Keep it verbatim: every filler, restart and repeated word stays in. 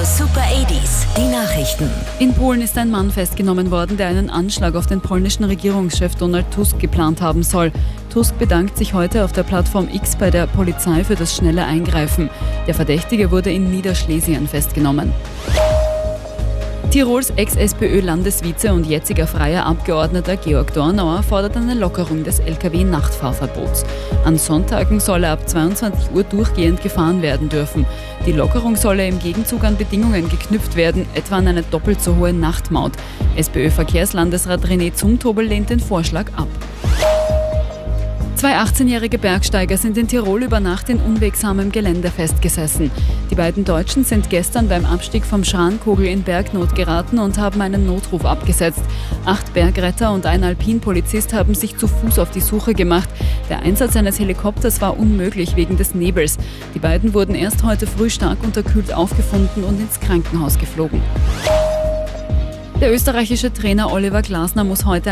Radio Super achtziger, die Nachrichten. In Polen ist ein Mann festgenommen worden, der einen Anschlag auf den polnischen Regierungschef Donald Tusk geplant haben soll. Tusk bedankt sich heute auf der Plattform X bei der Polizei für das schnelle Eingreifen. Der Verdächtige wurde in Niederschlesien festgenommen. Tirols Ex-SPÖ-Landesvize und jetziger freier Abgeordneter Georg Dornauer fordert eine Lockerung des L K W-Nachtfahrverbots. An Sonntagen solle ab zweiundzwanzig Uhr durchgehend gefahren werden dürfen. Die Lockerung solle im Gegenzug an Bedingungen geknüpft werden, etwa an eine doppelt so hohe Nachtmaut. SPÖ-Verkehrslandesrat René Zumtobel lehnt den Vorschlag ab. Zwei achtzehnjährige Bergsteiger sind in Tirol über Nacht in unwegsamem Gelände festgesessen. Die beiden Deutschen sind gestern beim Abstieg vom Schrankogel in Bergnot geraten und haben einen Notruf abgesetzt. Acht Bergretter und ein Alpinpolizist haben sich zu Fuß auf die Suche gemacht. Der Einsatz eines Helikopters war unmöglich wegen des Nebels. Die beiden wurden erst heute früh stark unterkühlt aufgefunden und ins Krankenhaus geflogen. Der österreichische Trainer Oliver Glasner muss heute